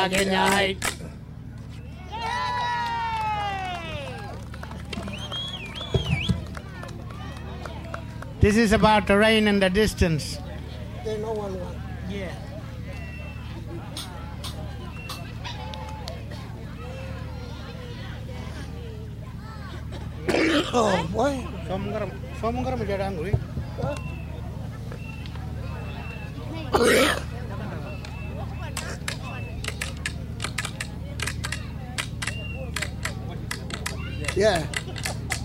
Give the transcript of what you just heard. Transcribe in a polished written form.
Kenya. This is about the rain in the distance. They know one. Yeah. Oh boy. Kamu garam jadi anggur. Yeah.